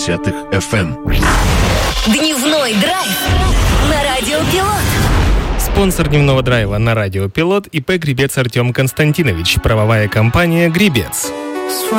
FM. Дневной драйв на Радио Пилот. Спонсор дневного драйва на Радио Пилот ИП «Гребец» Артем Константинович. Правовая компания «Гребец».